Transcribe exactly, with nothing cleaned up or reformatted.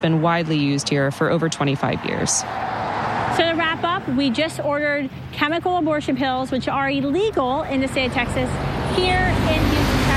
been widely used here for over twenty-five years. So to wrap up, we just ordered chemical abortion pills, which are illegal in the state of Texas, here in Houston.